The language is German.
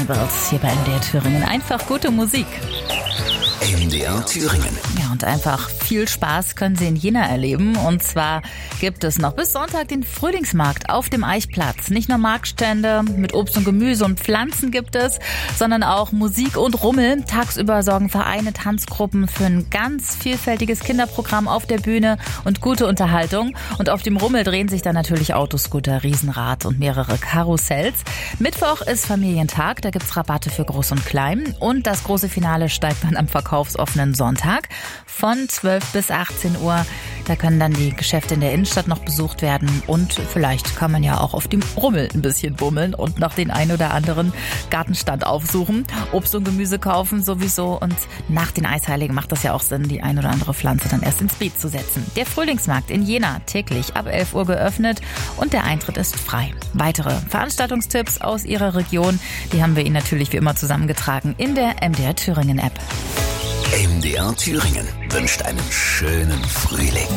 Cannibals hier bei MDR Thüringen. Einfach gute Musik. MDR Thüringen. Ja, und einfach viel Spaß können Sie in Jena erleben. Und zwar gibt es noch bis Sonntag den Frühlingsmarkt auf dem Eichplatz. Nicht nur Marktstände mit Obst und Gemüse und Pflanzen gibt es, sondern auch Musik und Rummel. Tagsüber sorgen Vereine, Tanzgruppen für ein ganz vielfältiges Kinderprogramm auf der Bühne und gute Unterhaltung. Und auf dem Rummel drehen sich dann natürlich Autoscooter, Riesenrad und mehrere Karussells. Mittwoch ist Familientag, da gibt's Rabatte für Groß und Klein. Und das große Finale steigt dann am verkaufsoffenen Sonntag von 12 bis 18 Uhr. Da können dann die Geschäfte in der Innenstadt noch besucht werden und vielleicht kann man ja auch auf dem Rummel ein bisschen bummeln und noch den ein oder anderen Gartenstand aufsuchen, Obst und Gemüse kaufen sowieso und nach den Eisheiligen macht das ja auch Sinn, die ein oder andere Pflanze dann erst ins Beet zu setzen. Der Frühlingsmarkt in Jena täglich ab 11 Uhr geöffnet und der Eintritt ist frei. Weitere Veranstaltungstipps aus Ihrer Region, die haben wir Ihnen natürlich wie immer zusammengetragen in der MDR Thüringen App. MDR Thüringen wünscht einen schönen Frühling.